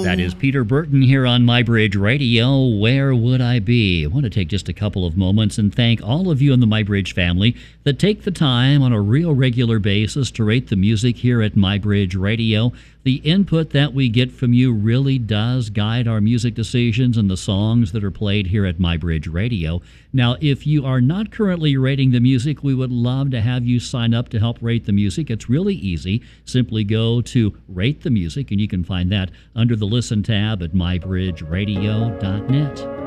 That is Peter Burton here on MyBridge Radio. Where would I be? I want to take just a couple of moments and thank all of you in the MyBridge family that take the time on a real regular basis to rate the music here at MyBridge Radio. The input that we get from you really does guide our music decisions and the songs that are played here at MyBridge Radio. Now, if you are not currently rating the music, we would love to have you sign up to help rate the music. It's really easy. Simply go to Rate the Music, and you can find that under the Listen tab at mybridgeradio.net.